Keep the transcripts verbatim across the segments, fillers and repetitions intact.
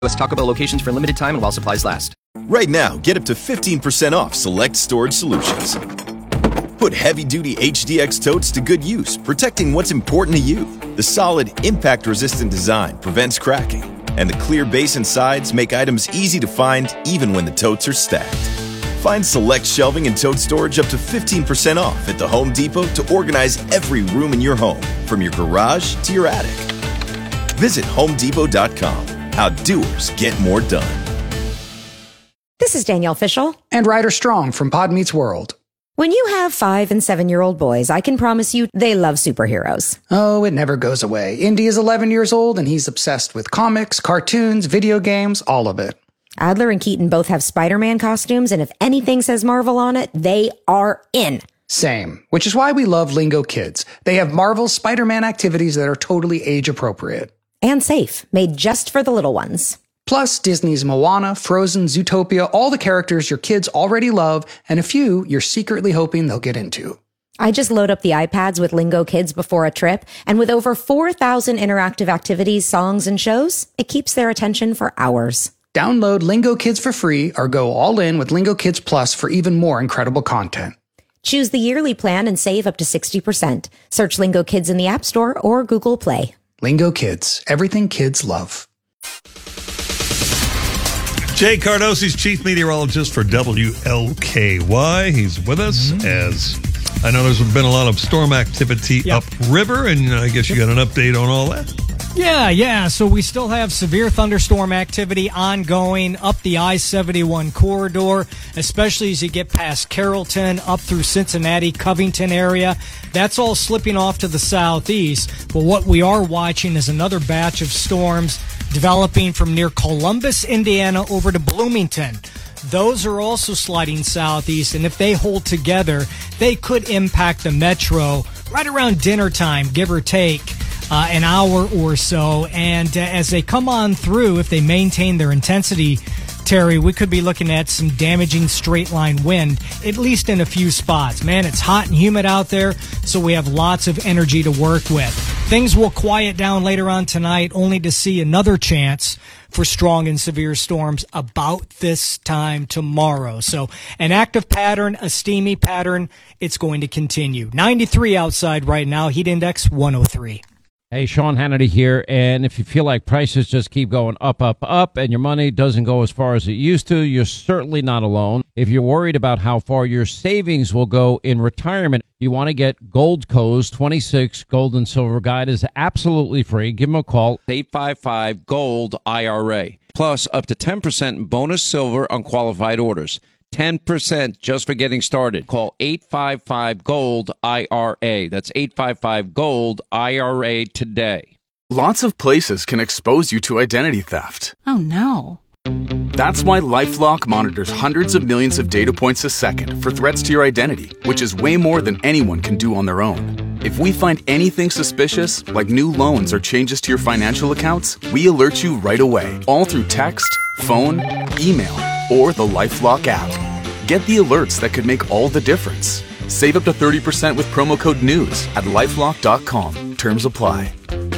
U S Taco Bell locations for limited time and while supplies last. Right now, get up to fifteen percent off select storage solutions. Put heavy-duty H D X totes to good use, protecting what's important to you. The solid, impact-resistant design prevents cracking, and the clear base and sides make items easy to find even when the totes are stacked. Find select shelving and tote storage up to fifteen percent off at the Home Depot to organize every room in your home, from your garage to your attic. Visit home depot dot com. How doers get more done. This is Danielle Fishel. And Ryder Strong from Pod Meets World. When you have five and seven-year-old boys, I can promise you they love superheroes. Oh, it never goes away. Indy is eleven years old, and he's obsessed with comics, cartoons, video games, all of it. Adler and Keaton both have Spider-Man costumes, and if anything says Marvel on it, they are in. Same, which is why we love Lingo Kids. They have Marvel's Spider-Man activities that are totally age-appropriate. And safe, made just for the little ones. Plus, Disney's Moana, Frozen, Zootopia, all the characters your kids already love, and a few you're secretly hoping they'll get into. I just load up the iPads with Lingo Kids before a trip, and with over four thousand interactive activities, songs, and shows, it keeps their attention for hours. Download Lingo Kids for free or go all in with Lingo Kids Plus for even more incredible content. Choose the yearly plan and save up to sixty percent. Search Lingo Kids in the App Store or Google Play. Lingo Kids, everything kids love. Jay Cardosi's chief meteorologist for W L K Y. He's with us mm-hmm. as I know there's been a lot of storm activity yep. upriver, and I guess you got an update on all that. Yeah, yeah. So we still have severe thunderstorm activity ongoing up the I seventy-one corridor, especially as you get past Carrollton, up through Cincinnati, Covington area. That's all slipping off to the southeast. But what we are watching is another batch of storms developing from near Columbus, Indiana, over to Bloomington. Those are also sliding southeast, and if they hold together, they could impact the metro right around dinner time, give or take. Uh, an hour or so, and uh, as they come on through, if they maintain their intensity, Terry, we could be looking at some damaging straight-line wind, at least in a few spots. Man, it's hot and humid out there, so we have lots of energy to work with. Things will quiet down later on tonight, only to see another chance for strong and severe storms about this time tomorrow. So an active pattern, a steamy pattern, it's going to continue. ninety-three outside right now, heat index one oh three. Hey, Sean Hannity here, and if you feel like prices just keep going up, up, up, and your money doesn't go as far as it used to, you're certainly not alone. If you're worried about how far your savings will go in retirement, you want to get Goldco's twenty-six Gold and Silver Guide is absolutely free. Give them a call, eight five five, GOLD, I R A, plus up to ten percent bonus silver on qualified orders. ten percent just for getting started. Call eight five five, GOLD, I R A. That's eight five five, GOLD, I R A today. Lots of places can expose you to identity theft. Oh, no. That's why LifeLock monitors hundreds of millions of data points a second for threats to your identity, which is way more than anyone can do on their own. If we find anything suspicious, like new loans or changes to your financial accounts, we alert you right away, all through text, phone, email, or the LifeLock app. Get the alerts that could make all the difference. Save up to thirty percent with promo code NEWS at lifelock dot com. Terms apply.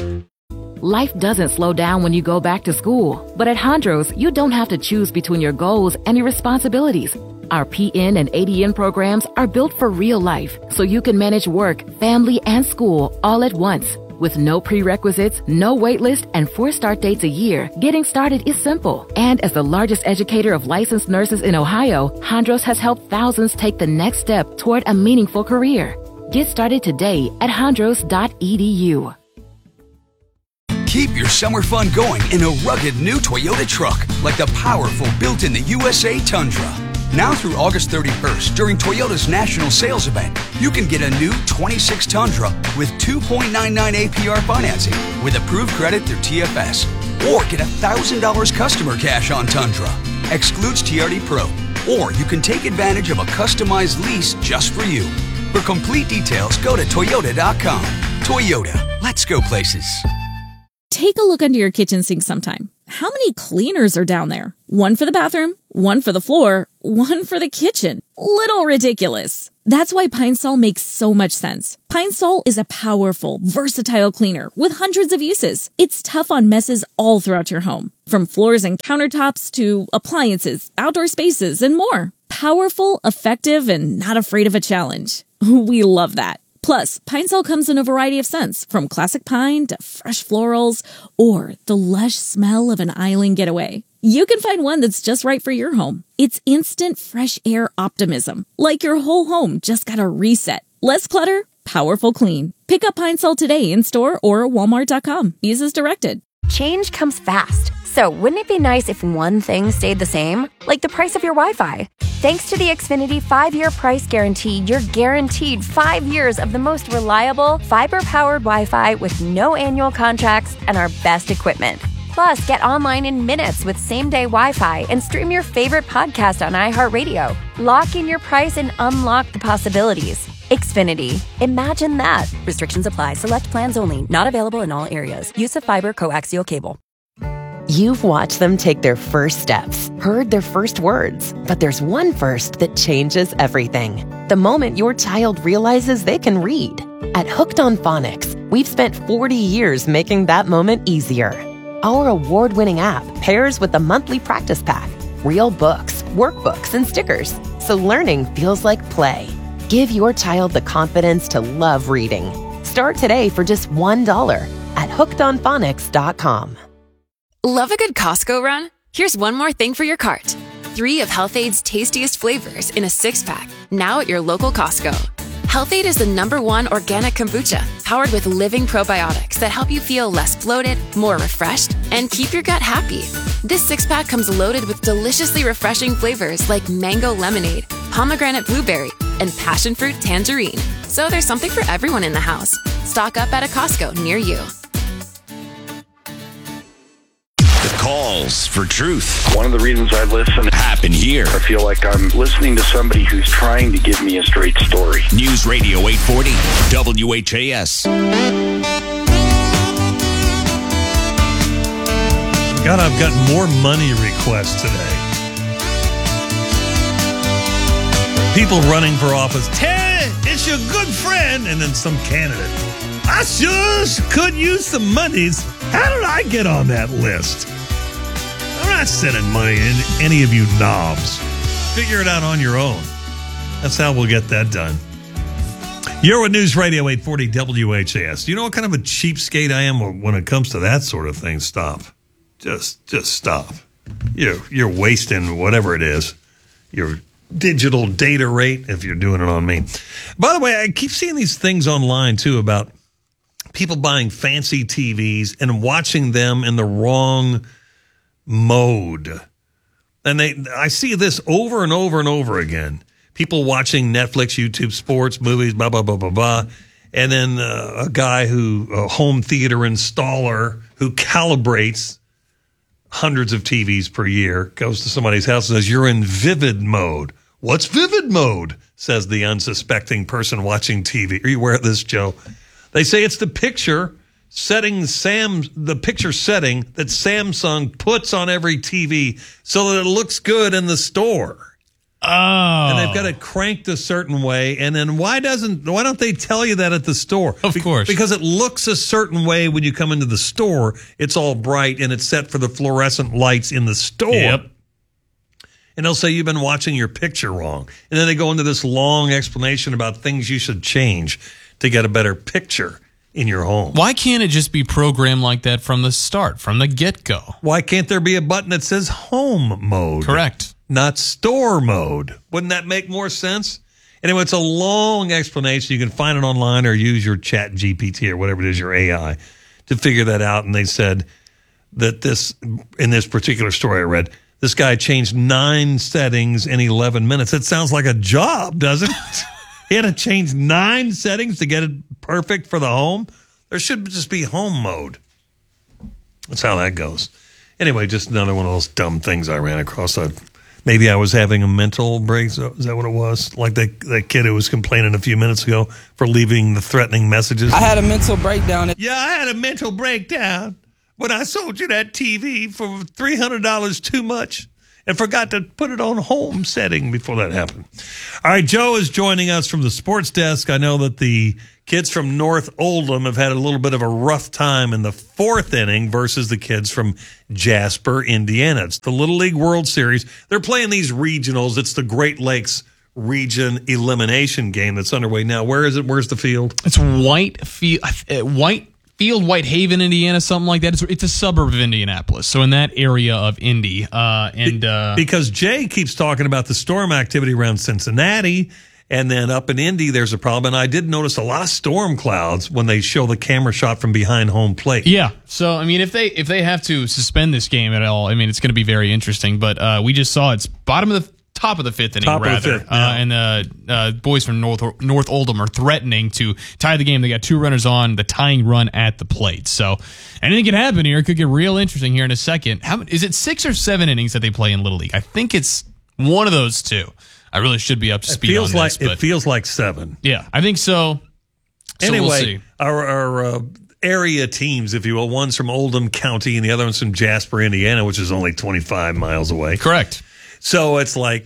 Life doesn't slow down when you go back to school. But at Hondros, you don't have to choose between your goals and your responsibilities. Our P N and A D N programs are built for real life, so you can manage work, family, and school all at once. With no prerequisites, no wait list, and four start dates a year, getting started is simple. And as the largest educator of licensed nurses in Ohio, Hondros has helped thousands take the next step toward a meaningful career. Get started today at hondros dot e d u. Keep your summer fun going in a rugged new Toyota truck, like the powerful built in the U S A Tundra. Now through August thirty-first, during Toyota's national sales event, you can get a new twenty-six Tundra with two point nine nine A P R financing with approved credit through T F S. Or get one thousand dollars customer cash on Tundra. Excludes T R D Pro. Or you can take advantage of a customized lease just for you. For complete details, go to toyota dot com. Toyota, let's go places. Take a look under your kitchen sink sometime. How many cleaners are down there? One for the bathroom, one for the floor, one for the kitchen. Little ridiculous. That's why Pine Sol makes so much sense. Pine Sol is a powerful, versatile cleaner with hundreds of uses. It's tough on messes all throughout your home, from floors and countertops to appliances, outdoor spaces, and more. Powerful, effective, and not afraid of a challenge. We love that. Plus, Pine Sol comes in a variety of scents, from classic pine to fresh florals, or the lush smell of an island getaway. You can find one that's just right for your home. It's instant fresh air optimism, like your whole home just got a reset. Less clutter, powerful clean. Pick up Pine Sol today in store or walmart dot com. Use as directed. Change comes fast. So wouldn't it be nice if one thing stayed the same? Like the price of your Wi-Fi. Thanks to the Xfinity five-year price guarantee, you're guaranteed five years of the most reliable, fiber-powered Wi-Fi with no annual contracts and our best equipment. Plus, get online in minutes with same-day Wi-Fi and stream your favorite podcast on iHeartRadio. Lock in your price and unlock the possibilities. Xfinity. Imagine that. Restrictions apply. Select plans only. Not available in all areas. Use of fiber coaxial cable. You've watched them take their first steps, heard their first words, but there's one first that changes everything. The moment your child realizes they can read. At Hooked on Phonics, we've spent forty years making that moment easier. Our award-winning app pairs with a monthly practice pack, real books, workbooks, and stickers, so learning feels like play. Give your child the confidence to love reading. Start today for just one dollar at hooked on phonics dot com. Love a good Costco run? Here's one more thing for your cart. Three of Health-Aid's tastiest flavors in a six-pack, now at your local Costco. Health-Aid is the number one organic kombucha, powered with living probiotics that help you feel less bloated, more refreshed, and keep your gut happy. This six-pack comes loaded with deliciously refreshing flavors like mango lemonade, pomegranate blueberry, and passion fruit tangerine. So there's something for everyone in the house. Stock up at a Costco near you. Calls for truth. One of the reasons I listen happen here. I feel like I'm listening to somebody who's trying to give me a straight story. News Radio eight forty, W H A S. God, I've got more money requests today. People running for office. Terry, it's your good friend. And then some candidate. I sure could use some monies. How did I get on that list? I'm not sending money in any of you knobs. Figure it out on your own. That's how we'll get that done. You're with News Radio eight forty W H A S. Do you know what kind of a cheapskate I am when it comes to that sort of thing? Stop. Just just stop. You're, you're wasting whatever it is. Your digital data rate, if you're doing it on me. By the way, I keep seeing these things online, too, about people buying fancy T Vs and watching them in the wrong mode. And they, I see this over and over and over again. People watching Netflix, YouTube, sports, movies, blah, blah, blah, blah, blah. And then uh, a guy who, a home theater installer who calibrates hundreds of T Vs per year, goes to somebody's house and says, you're in vivid mode. What's vivid mode? Says the unsuspecting person watching T V. Are you aware of this, Joe? They say it's the picture setting Sam, the picture setting that Samsung puts on every T V so that it looks good in the store. Oh. And they've got it cranked a certain way. And then why doesn't, why don't they tell you that at the store? Of course. Because it looks a certain way when you come into the store. It's all bright and it's set for the fluorescent lights in the store. Yep. And they'll say you've been watching your picture wrong. And then they go into this long explanation about things you should change to get a better picture in your home. Why can't it just be programmed like that from the start, from the get-go? Why can't there be a button that says home mode? Correct. Not store mode. Wouldn't that make more sense? Anyway, it's a long explanation. You can find it online or use your Chat G P T or whatever it is, your A I, to figure that out. And they said that this, in this particular story I read, this guy changed nine settings in eleven minutes. It sounds like a job, doesn't it? He had to change nine settings to get it perfect for the home. There should just be home mode. That's how that goes. Anyway, just another one of those dumb things I ran across. I, maybe I was having a mental break. Is that what it was? Like that, that kid who was complaining a few minutes ago for leaving the threatening messages. I had a mental breakdown. Yeah, I had a mental breakdown when I sold you that T V for three hundred dollars too much. and forgot to put it on home setting before that happened. All right, Joe is joining us from the sports desk. I know that the kids from North Oldham have had a little bit of a rough time in the fourth inning versus the kids from Jasper, Indiana. It's the Little League World Series. They're playing these regionals. It's the Great Lakes Region elimination game that's underway now. Where is it? Where's the field? It's White Field, uh, White Field, Whitehaven, Indiana, something like that. It's, it's a suburb of Indianapolis, so in that area of Indy. Uh, and uh, because Jay keeps talking about the storm activity around Cincinnati, and then up in Indy, there's a problem. And I did notice a lot of storm clouds when they show the camera shot from behind home plate. Yeah. So, I mean, if they if they have to suspend this game at all, I mean, it's going to be very interesting. But uh, we just saw it's bottom of the top of the fifth inning, Top rather. of the fifth, uh, yeah. and uh, uh, boys from North North Oldham are threatening to tie the game. They got two runners on, the tying run at the plate. So anything can happen here. It could get real interesting here in a second. How is it six or seven innings that they play in Little League? I think it's one of those two. I really should be up to It speed feels on like this. But it feels like seven. yeah, I think so. So Anyway, we'll see. our, our uh, area teams, if you will, one's from Oldham County and the other one's from Jasper, Indiana, which is only twenty-five miles away. Correct. So it's like,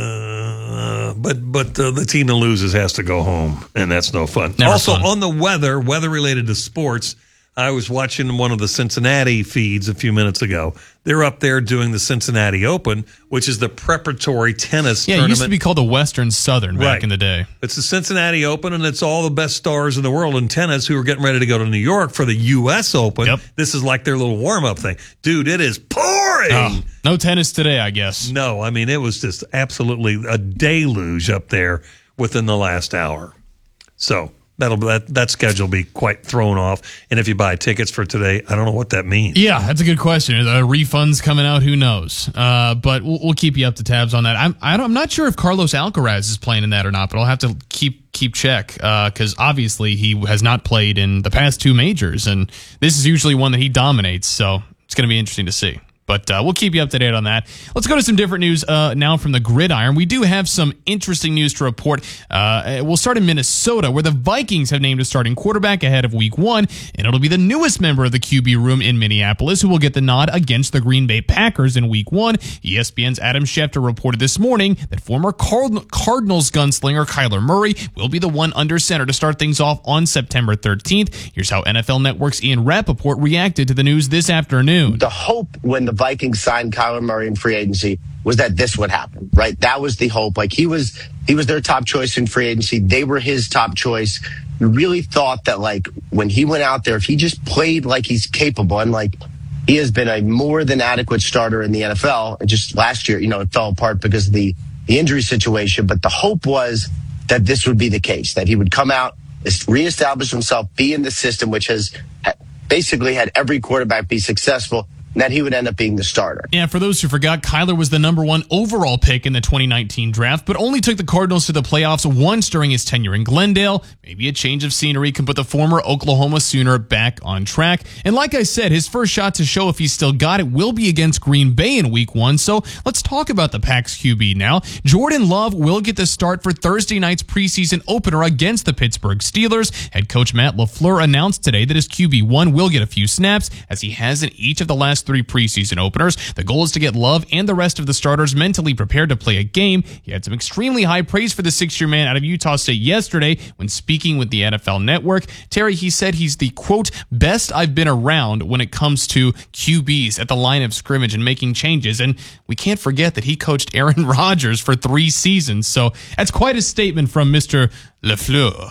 uh, but but uh, the team that loses has to go home, and that's no fun. Never also, fun. on the weather, weather related to sports, I was watching one of the Cincinnati feeds a few minutes ago. They're up there doing the Cincinnati Open, which is the preparatory tennis Yeah, it tournament. used to be called the Western Southern back Right. in the day. It's the Cincinnati Open, and it's all the best stars in the world in tennis who are getting ready to go to New York for the U S Open. Yep. This is like their little warm-up thing. Dude, it is pouring. Oh, no tennis today, I guess. No, I mean, it was just absolutely a deluge up there within the last hour. So that'll that that schedule will be quite thrown off. And if you buy tickets for today, I don't know what that means. Yeah, that's a good question. Are the refunds coming out? Who knows? Uh, but we'll, we'll keep you up to tabs on that. I'm I don't, I'm not sure if Carlos Alcaraz is playing in that or not, but I'll have to keep keep check because uh, obviously he has not played in the past two majors, and this is usually one that he dominates. So it's going to be interesting to see. But uh, we'll keep you up to date on that. Let's go to some different news uh, now from the gridiron. We do have some interesting news to report. Uh, we'll start in Minnesota, where the Vikings have named a starting quarterback ahead of week one, and it'll be the newest member of the Q B room in Minneapolis who will get the nod against the Green Bay Packers in week one. E S P N's Adam Schefter reported this morning that former Card- Cardinals gunslinger Kyler Murray will be the one under center to start things off on September thirteenth. Here's how N F L Network's Ian Rappaport reacted to the news this afternoon. The hope when the Vikings signed Kyler Murray in free agency was that this would happen, right? That was the hope. Like he was, he was their top choice in free agency. They were his top choice. We really thought that like when he went out there, if he just played like he's capable and like he has been a more than adequate starter in the N F L. And just last year, you know, it fell apart because of the, the injury situation. But the hope was that this would be the case, that he would come out, reestablish himself, be in the system, which has basically had every quarterback be successful, and that he would end up being the starter. Yeah, for those who forgot, Kyler was the number one overall pick in the twenty nineteen draft, but only took the Cardinals to the playoffs once during his tenure in Glendale. Maybe a change of scenery can put the former Oklahoma Sooner back on track. And like I said, his first shot to show if he's still got it will be against Green Bay in week one. So let's talk about the Pack's Q B now. Jordan Love will get the start for Thursday night's preseason opener against the Pittsburgh Steelers. Head coach Matt LaFleur announced today that his Q B one will get a few snaps, as he has in each of the last three preseason openers. The goal is to get Love and the rest of the starters mentally prepared to play a game. He had some extremely high praise for the six-year man out of Utah State yesterday when speaking with the N F L Network. Terry, he said he's the, quote, best I've been around when it comes to Q Bs at the line of scrimmage and making changes. And we can't forget that he coached Aaron Rodgers for three seasons. So that's quite a statement from Mister LaFleur.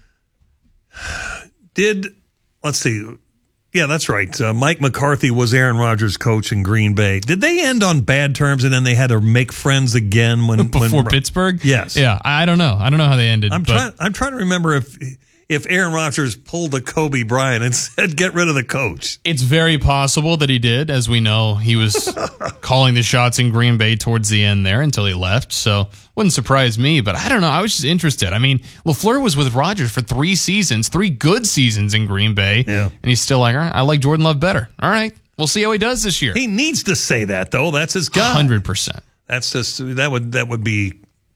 Did, let's see, yeah, that's right. Uh, Mike McCarthy was Aaron Rodgers' coach in Green Bay. Did they end on bad terms and then they had to make friends again when Before when, Pittsburgh? Yes. Yeah, I don't know. I don't know how they ended. I'm but trying. I'm trying to remember if if Aaron Rodgers pulled a Kobe Bryant and said, "Get rid of the coach." It's very possible that he did. As we know, he was calling the shots in Green Bay towards the end there until he left. So wouldn't surprise me. But I don't know. I was just interested. I mean, LaFleur was with Rodgers for three seasons, three good seasons in Green Bay. Yeah. And he's still like, all right, I like Jordan Love better. All right, we'll see how he does this year. He needs to say that though. That's his guy. one hundred percent. That's just that would that would be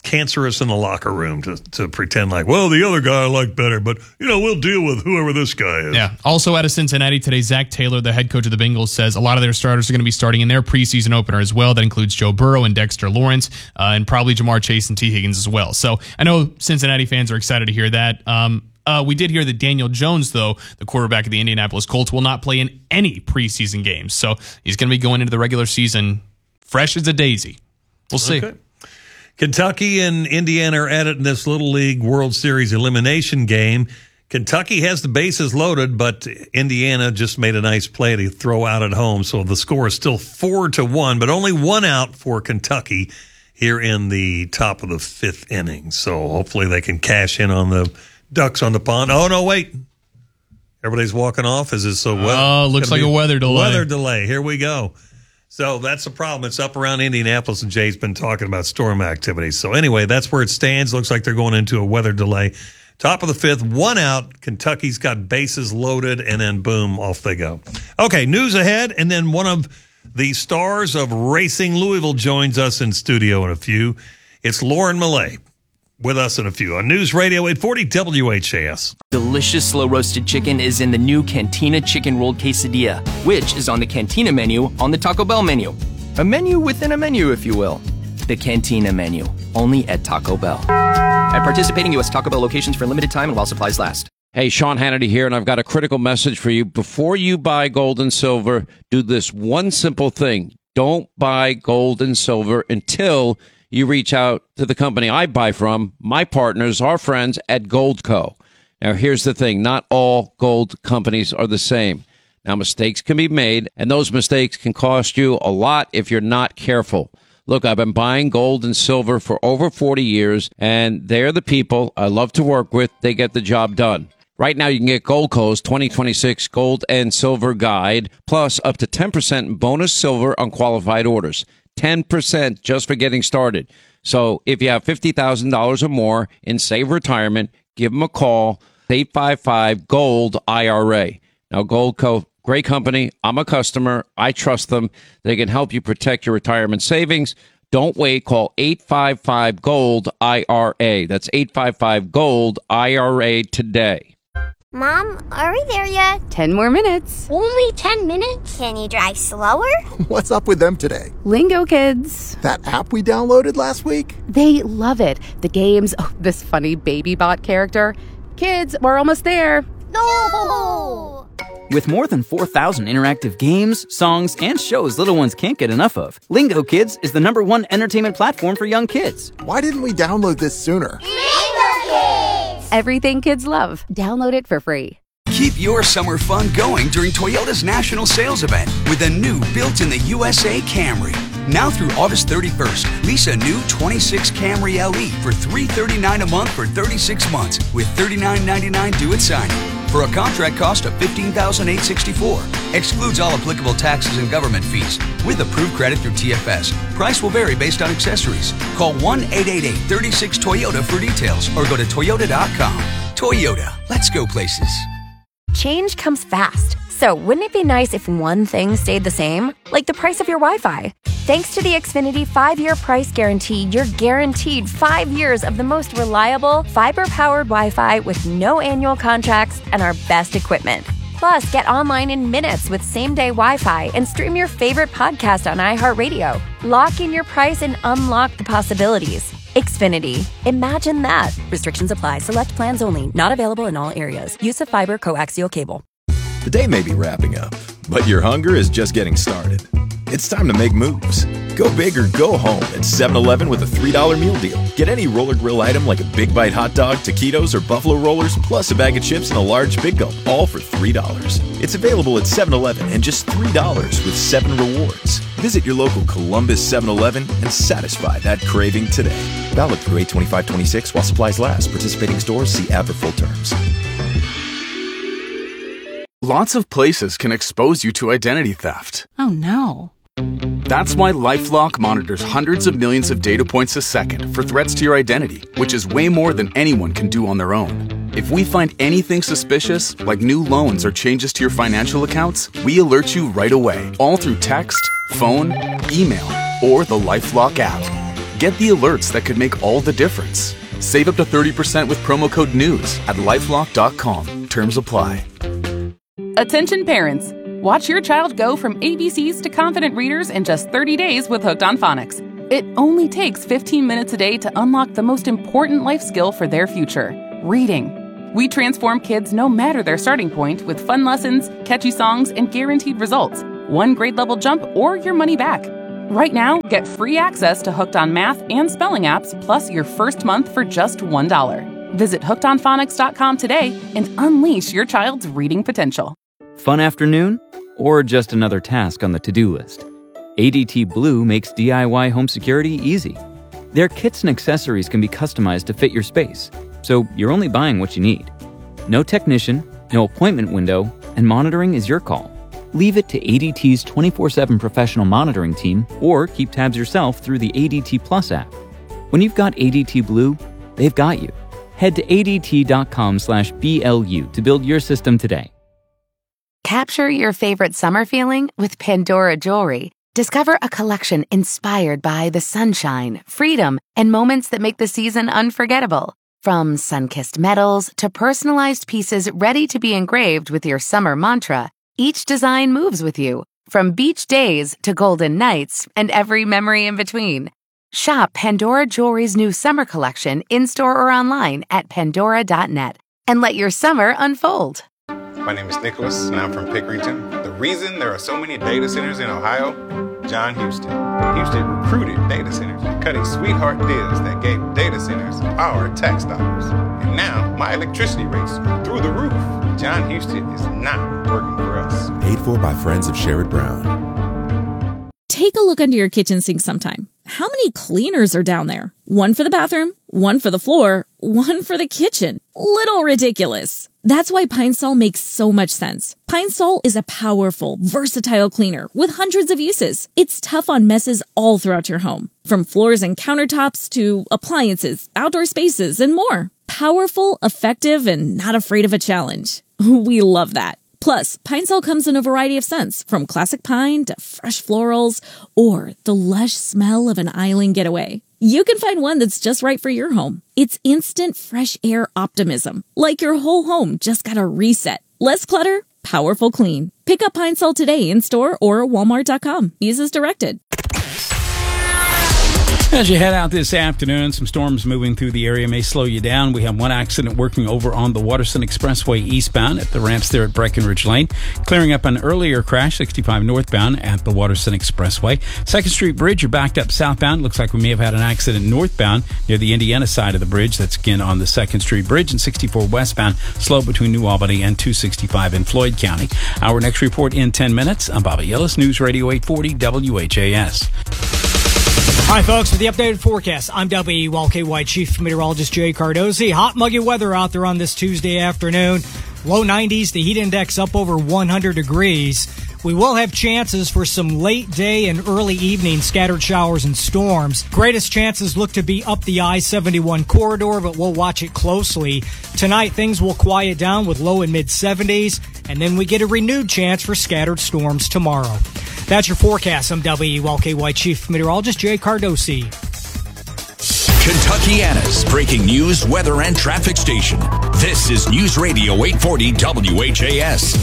cancerous in the locker room to, to pretend like, well, the other guy I like better, but, you know, we'll deal with whoever this guy is. Yeah. Also out of Cincinnati today, Zach Taylor, the head coach of the Bengals, says a lot of their starters are going to be starting in their preseason opener as well. That includes Joe Burrow and Dexter Lawrence, uh, and probably Jamar Chase and T. Higgins as well. So I know Cincinnati fans are excited to hear that. Um, uh, we did hear that Daniel Jones, though, the quarterback of the Indianapolis Colts, will not play in any preseason games. So he's going to be going into the regular season fresh as a daisy. We'll see. Okay. Kentucky and Indiana are at it in this Little League World Series elimination game. Kentucky has the bases loaded, but Indiana just made a nice play to throw out at home. So the score is still four to one, but only one out for Kentucky here in the top of the fifth inning. So hopefully they can cash in on the ducks on the pond. Oh, no, wait. Everybody's walking off. Is this so well? Oh, looks like a weather delay. Weather delay. Here we go. So that's the problem. It's up around Indianapolis, and Jay's been talking about storm activity. So anyway, that's where it stands. Looks like they're going into a weather delay. Top of the fifth, one out. Kentucky's got bases loaded, and then boom, off they go. Okay, news ahead, and then one of the stars of Racing Louisville joins us in studio in a few. It's Lauren Millay with us in a few on News Radio eight forty W H A S. Delicious slow-roasted chicken is in the new Cantina Chicken Rolled Quesadilla, which is on the Cantina menu on the Taco Bell menu. A menu within a menu, if you will. The Cantina menu, only at Taco Bell. At participating U S Taco Bell locations for a limited time and while supplies last. Hey, Sean Hannity here, and I've got a critical message for you. Before you buy gold and silver, do this one simple thing. Don't buy gold and silver until you reach out to the company I buy from, my partners, our friends at Goldco. Now, here's the thing. Not all gold companies are the same. Now, mistakes can be made, and those mistakes can cost you a lot if you're not careful. Look, I've been buying gold and silver for over forty years, and they're the people I love to work with. They get the job done. Right now, you can get Goldco's twenty twenty-six Gold and Silver Guide, plus up to ten percent bonus silver on qualified orders. ten percent just for getting started. So if you have fifty thousand dollars or more in Save Retirement, give them a call, eight five five GOLD I R A. Now, Goldco, great company. I'm a customer. I trust them. They can help you protect your retirement savings. Don't wait. Call eight five five GOLD I R A. That's eight five five GOLD I R A today. Mom, are we there yet? Ten more minutes. Only ten minutes? Can you drive slower? What's up with them today? Lingo Kids. That app we downloaded last week? They love it. The games, oh, this funny baby bot character. Kids, we're almost there. No! With more than four thousand interactive games, songs, and shows little ones can't get enough of, Lingo Kids is the number one entertainment platform for young kids. Why didn't we download this sooner? Lingo Kids! Everything kids love. Download it for free. Keep your summer fun going during Toyota's national sales event with a new built-in-the-U S A Camry. Now through August thirty-first, lease a new twenty-six Camry L E for three hundred thirty-nine dollars a month for thirty-six months with thirty-nine ninety-nine due at signing. For a contract cost of fifteen thousand eight hundred sixty-four dollars. Excludes all applicable taxes and government fees. With approved credit through T F S. Price will vary based on accessories. Call one eight eight eight, three six, Toyota for details or go to toyota dot com. Toyota, let's go places. Change comes fast. So wouldn't it be nice if one thing stayed the same? Like the price of your Wi-Fi. Thanks to the Xfinity five-year price guarantee, you're guaranteed five years of the most reliable, fiber-powered Wi-Fi with no annual contracts and our best equipment. Plus, get online in minutes with same-day Wi-Fi and stream your favorite podcast on iHeartRadio. Lock in your price and unlock the possibilities. Xfinity. Imagine that. Restrictions apply. Select plans only. Not available in all areas. Use of fiber coaxial cable. The day may be wrapping up, but your hunger is just getting started. It's time to make moves. Go big or go home at seven eleven with a three dollar meal deal. Get any roller grill item like a Big Bite hot dog, taquitos, or buffalo rollers, plus a bag of chips and a large Big Gulp, all for three dollars. It's available at seven eleven and just three dollars with seven rewards. Visit your local Columbus seven eleven and satisfy that craving today. Valid through eight twenty-five twenty-six while supplies last. Participating stores, see ad for full terms. Lots of places can expose you to identity theft. Oh no. That's why LifeLock monitors hundreds of millions of data points a second for threats to your identity, which is way more than anyone can do on their own. If we find anything suspicious, like new loans or changes to your financial accounts, we alert you right away, all through text, phone, email, or the LifeLock app. Get the alerts that could make all the difference. Save up to thirty percent with promo code NEWS at lifelock dot com. Terms apply. Attention parents. Watch your child go from A B Cs to confident readers in just thirty days with Hooked on Phonics. It only takes fifteen minutes a day to unlock the most important life skill for their future, reading. We transform kids no matter their starting point with fun lessons, catchy songs, and guaranteed results. One grade level jump or your money back. Right now, get free access to Hooked on Math and spelling apps, plus your first month for just one dollar. Visit hooked on phonics dot com today and unleash your child's reading potential. Fun afternoon? Or just another task on the to-do list? A D T Blue makes D I Y home security easy. Their kits and accessories can be customized to fit your space, so you're only buying what you need. No technician, no appointment window, and monitoring is your call. Leave it to A D T's twenty-four seven professional monitoring team, or keep tabs yourself through the A D T Plus app. When you've got A D T Blue, they've got you. Head to A D T dot com slash B L U to build your system today. Capture your favorite summer feeling with Pandora Jewelry. Discover a collection inspired by the sunshine, freedom, and moments that make the season unforgettable. From sun-kissed metals to personalized pieces ready to be engraved with your summer mantra, each design moves with you, from beach days to golden nights and every memory in between. Shop Pandora Jewelry's new summer collection in-store or online at pandora dot net and let your summer unfold. My name is Nicholas, and I'm from Pickerington. The reason there are so many data centers in Ohio, John Houston. Houston recruited data centers, cutting sweetheart deals that gave data centers our tax dollars. And now my electricity rates are through the roof. John Houston is not working for us. Paid for by Friends of Sherrod Brown. Take a look under your kitchen sink sometime. How many cleaners are down there? One for the bathroom, one for the floor, one for the kitchen. Little ridiculous. That's why Pine Sol makes so much sense. Pine Sol is a powerful, versatile cleaner with hundreds of uses. It's tough on messes all throughout your home, from floors and countertops to appliances, outdoor spaces, and more. Powerful, effective, and not afraid of a challenge. We love that. Plus, Pine Sol comes in a variety of scents, from classic pine to fresh florals or the lush smell of an island getaway. You can find one that's just right for your home. It's instant fresh air optimism, like your whole home just got a reset. Less clutter, powerful clean. Pick up Pine Sol today in store or walmart dot com. Use as directed. As you head out this afternoon, some storms moving through the area may slow you down. We have one accident working over on the Waterston Expressway eastbound at the ramps there at Breckenridge Lane. Clearing up an earlier crash, sixty-five northbound at the Waterston Expressway. Second Street Bridge, you're backed up southbound. Looks like we may have had an accident northbound near the Indiana side of the bridge. That's again on the Second Street Bridge. And sixty-four westbound, slow between New Albany and two sixty-five in Floyd County. Our next report in ten minutes. I'm Bobby Yellis, News Radio eight forty W H A S. Hi, folks, with the updated forecast, I'm W L K Y Chief Meteorologist Jay Cardosi. Hot, muggy weather out there on this Tuesday afternoon. Low nineties, the heat index up over one hundred degrees. We will have chances for some late day and early evening scattered showers and storms. Greatest chances look to be up the I seventy-one corridor, but we'll watch it closely. Tonight, things will quiet down with low and mid seventies, and then we get a renewed chance for scattered storms tomorrow. That's your forecast. I'm W L K Y Chief Meteorologist Jay Cardosi. Kentuckiana's breaking news, weather, and traffic station. This is News Radio eight forty W H A S.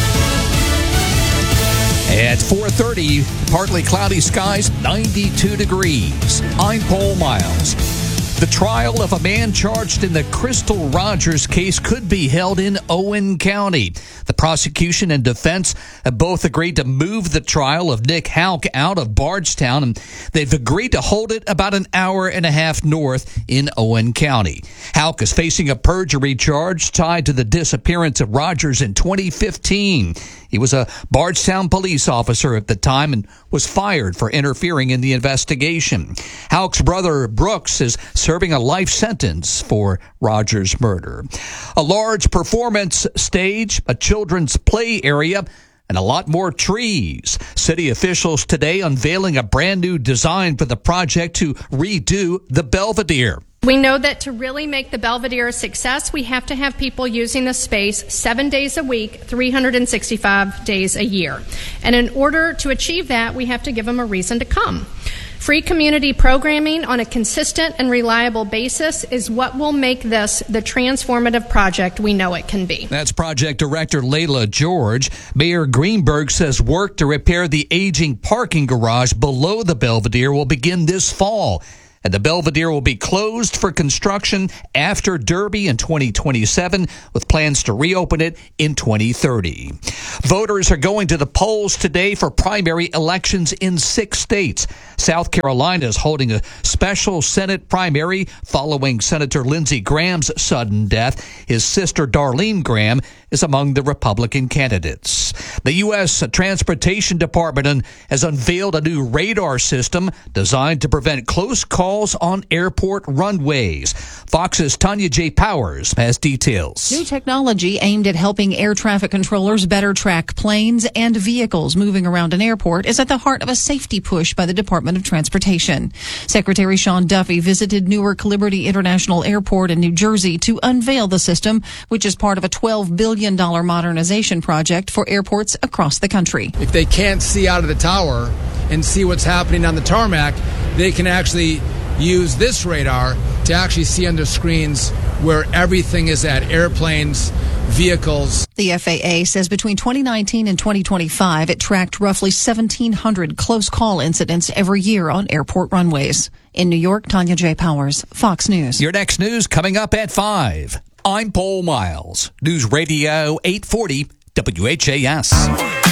At four thirty, partly cloudy skies, ninety-two degrees. I'm Paul Miles. The trial of a man charged in the Crystal Rogers case could be held in Owen County. The prosecution and defense have both agreed to move the trial of Nick Houck out of Bardstown, and they've agreed to hold it about an hour and a half north in Owen County. Houck is facing a perjury charge tied to the disappearance of Rogers in twenty fifteen. He was a Bardstown police officer at the time and was fired for interfering in the investigation. Houck's brother, Brooks, is serving a life sentence for Rogers' murder. A large performance stage, a children's play area, and a lot more trees. City officials today unveiling a brand new design for the project to redo the Belvedere. We know that to really make the Belvedere a success, we have to have people using the space seven days a week, three hundred sixty-five days a year. And in order to achieve that, we have to give them a reason to come. Free community programming on a consistent and reliable basis is what will make this the transformative project we know it can be. That's Project Director Layla George. Mayor Greenberg says work to repair the aging parking garage below the Belvedere will begin this fall. And the Belvedere will be closed for construction after Derby in twenty twenty-seven, with plans to reopen it in twenty thirty. Voters are going to the polls today for primary elections in six states. South Carolina is holding a special Senate primary following Senator Lindsey Graham's sudden death. His sister Darlene Graham is among the Republican candidates. The U S Transportation Department has unveiled a new radar system designed to prevent close calls on airport runways. Fox's Tanya J. Powers has details. New technology aimed at helping air traffic controllers better track planes and vehicles moving around an airport is at the heart of a safety push by the Department of Transportation. Secretary Sean Duffy visited Newark Liberty International Airport in New Jersey to unveil the system, which is part of a twelve billion dollars modernization project for airports across the country. If they can't see out of the tower and see what's happening on the tarmac, they can actually use this radar to actually see under screens where everything is at: airplanes, vehicles. The F A A says between twenty nineteen and twenty twenty-five, it tracked roughly seventeen hundred close call incidents every year on airport runways. In New York, Tanya J. Powers, Fox News. Your next news coming up at five. I'm Paul Miles, News Radio eight forty W H A S.